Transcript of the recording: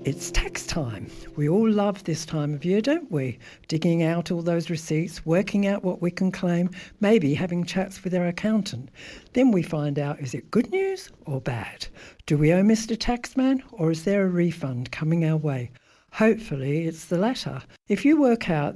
It's tax time. We all love this time of year, don't we? Digging out all those receipts, working out what we can claim, maybe having chats with our accountant. Then we find out, is it good news or bad? Do we owe Mr. Taxman, or is there a refund coming our way? Hopefully it's the latter. If you work out